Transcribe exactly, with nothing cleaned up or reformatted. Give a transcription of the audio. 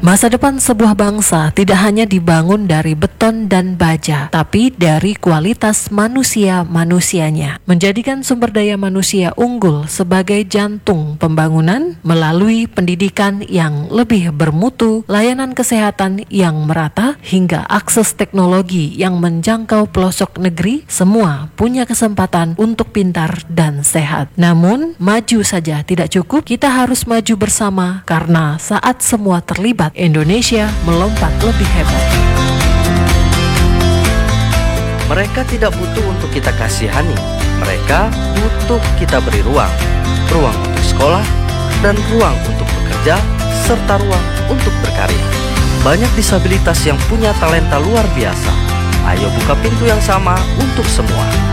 Masa depan sebuah bangsa tidak hanya dibangun dari beton dan baja, tapi dari kualitas manusia-manusianya. Menjadikan sumber daya manusia unggul sebagai jantung pembangunan melalui pendidikan yang lebih bermutu, layanan kesehatan yang merata, hingga akses teknologi yang menjangkau pelosok negeri, semua punya kesempatan untuk pintar dan sehat. Namun, maju saja tidak cukup, kita harus maju bersama karena saat semua terlibat, Indonesia melompat lebih hebat. Mereka tidak butuh untuk kita kasihani, mereka butuh kita beri ruang. Ruang untuk sekolah, dan ruang untuk bekerja, serta ruang untuk berkarya. Banyak disabilitas yang punya talenta luar biasa. Ayo buka pintu yang sama untuk semua.